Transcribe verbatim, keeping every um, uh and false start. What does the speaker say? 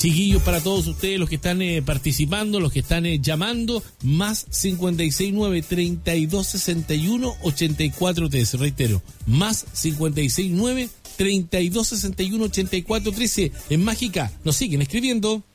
Chiquillos, para todos ustedes, los que están eh, participando, los que están eh, llamando, más cincuenta y seis nueve, treinta y dos sesenta y uno, ochenta y cuatro trece, reitero, más cincuenta y seis nueve, treinta y dos sesenta y uno, ochenta y cuatro trece, en Mágica, nos siguen escribiendo.